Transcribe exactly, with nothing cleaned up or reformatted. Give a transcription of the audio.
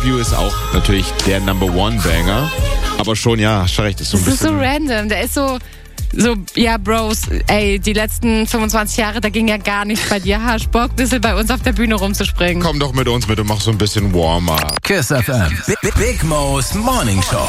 View ist auch natürlich der Number One Banger. Aber schon, ja, hast du recht. Ist so ein Das ist bisschen so random. Der ist so, so, ja, Bros, ey, die letzten fünfundzwanzig Jahre, da ging ja gar nichts bei dir. Hast Bock, ein bisschen bei uns auf der Bühne rumzuspringen? Komm doch mit uns mit und mach so ein bisschen warmer. Kiss F M. Big, Big Mo's Morning Show.